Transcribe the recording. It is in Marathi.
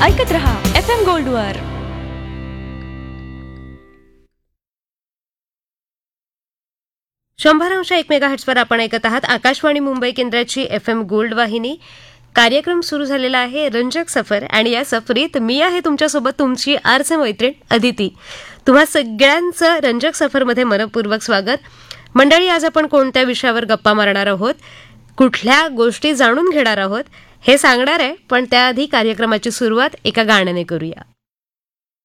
ऐकत रहा FM गोल्डवर. .1 आपण ऐकत आहात आकाशवाणी मुंबई केंद्राची FM गोल्ड वाहिनी. कार्यक्रम सुरू झालेला आहे रंजक सफर, आणि या सफरीत मी आहे तुमच्यासोबत तुमची आरचे मैत्रीण अदिती. तुम्हा सगळ्यांचं रंजक सफरमध्ये मनपूर्वक स्वागत. मंडळी, आज आपण कोणत्या विषयावर गप्पा मारणार आहोत, कुठल्या गोष्टी जाणून घेणार आहोत हे सांगणार आहे, पण त्याआधी कार्यक्रमाची सुरुवात एका गाण्याने करूया.